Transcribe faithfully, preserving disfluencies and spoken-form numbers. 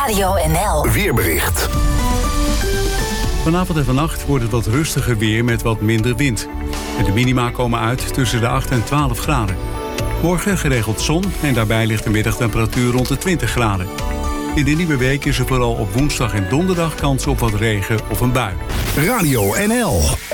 Radio N L Weerbericht. Vanavond en vannacht wordt het wat rustiger weer met wat minder wind. En de minima komen uit tussen de acht en twaalf graden. Morgen geregeld zon en daarbij ligt de middagtemperatuur rond de twintig graden. In de nieuwe week is er vooral op woensdag en donderdag kans op wat regen of een bui. Radio N L